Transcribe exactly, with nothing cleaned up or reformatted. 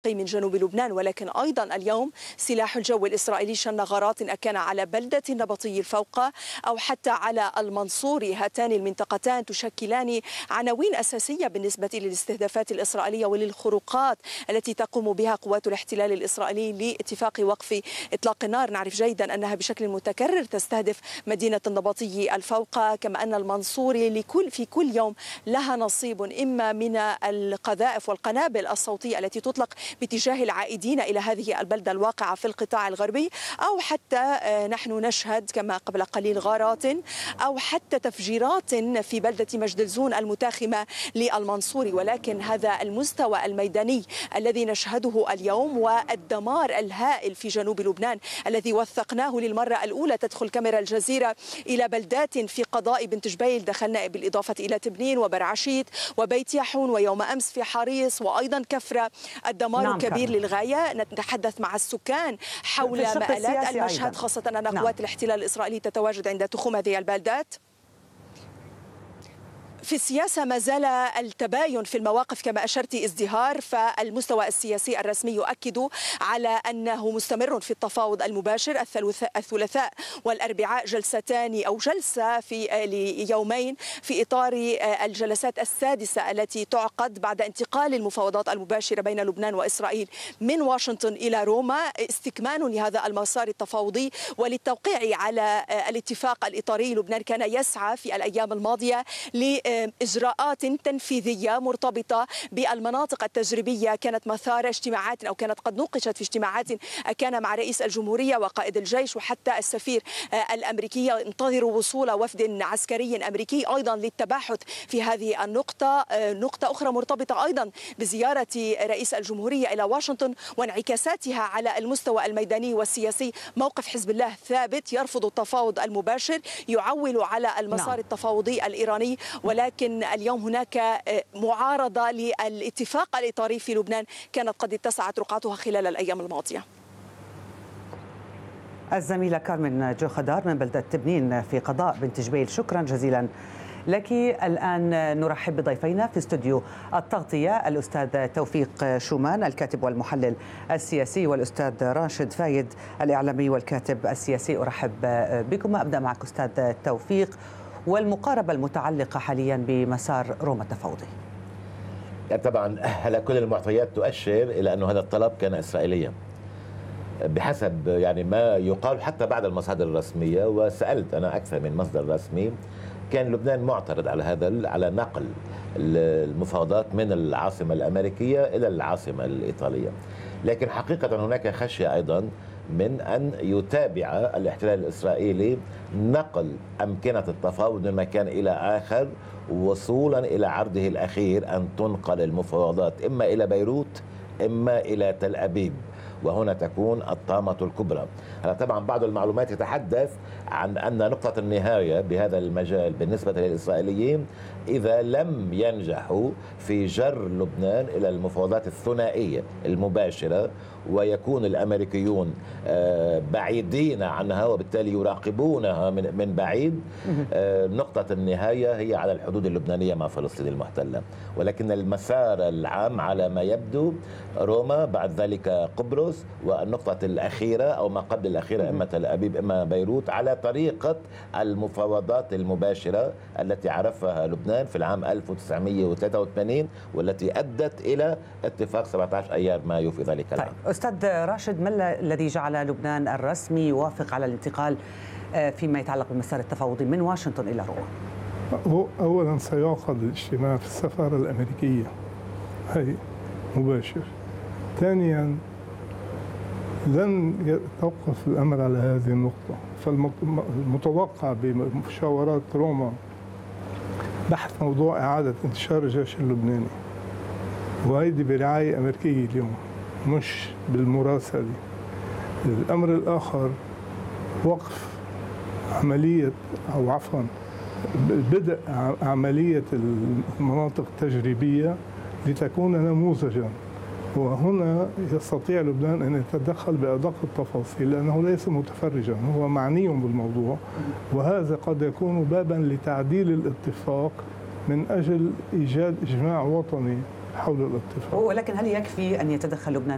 من جنوب لبنان، ولكن أيضا اليوم سلاح الجو الإسرائيلي شن غارات أكان على بلدة النبطي الفوقة أو حتى على المنصوري. هاتان المنطقتان تشكلان عناوين أساسية بالنسبة للاستهدافات الإسرائيلية وللخروقات التي تقوم بها قوات الاحتلال الإسرائيلي لاتفاق وقف إطلاق النار. نعرف جيدا أنها بشكل متكرر تستهدف مدينة النبطي الفوقة، كما أن المنصوري لكل في كل يوم لها نصيب إما من القذائف والقنابل الصوتية التي تطلق باتجاه العائدين إلى هذه البلدة الواقعة في القطاع الغربي، أو حتى نحن نشهد كما قبل قليل غارات أو حتى تفجيرات في بلدة مجدلزون المتاخمة للمنصوري. ولكن هذا المستوى الميداني الذي نشهده اليوم والدمار الهائل في جنوب لبنان الذي وثقناه للمرة الأولى، تدخل كاميرا الجزيرة إلى بلدات في قضاء بنت جبيل، دخلنا بالإضافة إلى تبنين وبرعشيت وبيت يحون ويوم أمس في حريص وأيضا كفرة. الدمار نعم كبير كان. للغاية. نتحدث مع السكان حول مآلات المشهد أيضاً. خاصة أن نعم. قوات الاحتلال الإسرائيلي تتواجد عند تخوم هذه البلدات. في السياسة ما زال التباين في المواقف كما أشرت ازدهار، فالمستوى السياسي الرسمي يؤكد على أنه مستمر في التفاوض المباشر. الثلاثاء والأربعاء جلستان أو جلسة في ليومين في إطار الجلسات السادسة التي تعقد بعد انتقال المفاوضات المباشرة بين لبنان وإسرائيل من واشنطن إلى روما، استكمال لهذا المسار التفاوضي وللتوقيع على الاتفاق الإطاري. لبنان كان يسعى في الأيام الماضية ل إجراءات تنفيذية مرتبطة بالمناطق التجريبية، كانت مثار اجتماعات أو كانت قد نوقشت في اجتماعات كان مع رئيس الجمهورية وقائد الجيش وحتى السفير الأمريكي. ينتظر وصول وفد عسكري أمريكي أيضا للتباحث في هذه النقطة. نقطة أخرى مرتبطة أيضا بزيارة رئيس الجمهورية إلى واشنطن وانعكاساتها على المستوى الميداني والسياسي. موقف حزب الله ثابت، يرفض التفاوض المباشر، يعول على المسار نعم. التفاوضي الإيراني. ولكن اليوم هناك معارضة للاتفاق الإطاري في لبنان كانت قد اتسعت رقعتها خلال الأيام الماضية. الزميلة كارمن جوخدار من بلدة تبنين في قضاء بنت جبيل، شكرا جزيلا لك. الآن نرحب بضيفينا في استوديو التغطية، الأستاذ توفيق شومان الكاتب والمحلل السياسي، والأستاذ راشد فايد الإعلامي والكاتب السياسي. أرحب بكم. أبدأ معك أستاذ توفيق، والمقاربة المتعلقة حاليا بمسار روما التفاوضي. يعني طبعا على كل المعطيات تؤشر إلى أن هذا الطلب كان إسرائيليا بحسب يعني ما يقال حتى بعد المصادر الرسمية، وسألت أنا أكثر من مصدر رسمي. كان لبنان معترض على هذا، على نقل المفاوضات من العاصمة الأمريكية إلى العاصمة الإيطالية، لكن حقيقة هناك خشية أيضا من أن يتابع الاحتلال الإسرائيلي نقل أمكنة التفاوض من مكان إلى آخر، وصولا إلى عرضه الأخير أن تنقل المفاوضات إما إلى بيروت إما إلى تل أبيب، وهنا تكون الطامة الكبرى. هذا طبعا بعض المعلومات يتحدث عن أن نقطة النهاية بهذا المجال بالنسبة للإسرائيليين إذا لم ينجحوا في جر لبنان إلى المفاوضات الثنائية المباشرة ويكون الأمريكيون بعيدين عنها وبالتالي يراقبونها من بعيد، نقطة النهاية هي على الحدود اللبنانية مع فلسطين المحتلة. ولكن المسار العام على ما يبدو روما، بعد ذلك قبرص، والنقطة الأخيرة أو ما قبل الأخيرة إما تل أبيب إما بيروت، على طريقة المفاوضات المباشرة التي عرفها لبنان في العام ألف وتسعمئة وثلاثة وثمانين والتي أدت إلى اتفاق سبعة عشر أيار مايو في ذلك العام. طيب أستاذ راشد، ما الذي جعل لبنان الرسمي يوافق على الانتقال فيما يتعلق بالمسار التفاوضي من واشنطن إلى روما؟ هو أولا سيعقد الاجتماع في السفارة الأمريكية، هي مباشر. ثانيا لن يتوقف الأمر على هذه النقطة، فالمتوقع بمشاورات روما بحث موضوع إعادة انتشار الجيش اللبناني، وهيدي برعاية أمريكية اليوم مش بالمراسلة. الأمر الآخر وقف عملية أو عفوا بدء عملية المناطق التجريبية لتكون نموذجا، وهنا يستطيع لبنان أن يتدخل بأدق التفاصيل لأنه ليس متفرجا، هو معني بالموضوع، وهذا قد يكون بابا لتعديل الاتفاق من أجل إيجاد إجماع وطني حول الاتفاق. ولكن هل يكفي أن يتدخل لبنان